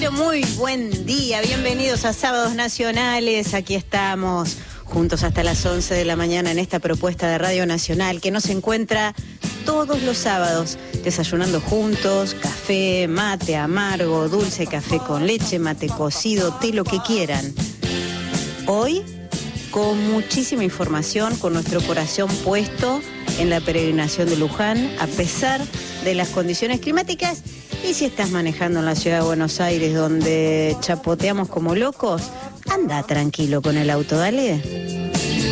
pero muy buen día. Bienvenidos a Sábados Nacionales. Aquí estamos juntos hasta las 11 de la mañana en esta propuesta de Radio Nacional que nos encuentra todos los sábados desayunando juntos, café, mate amargo, dulce, café con leche, mate cocido, té, lo que quieran. Hoy, con muchísima información, con nuestro corazón puesto en la peregrinación de Luján, a pesar de las condiciones climáticas. Y si estás manejando en la ciudad de Buenos Aires, donde chapoteamos como locos, anda tranquilo con el auto, dale.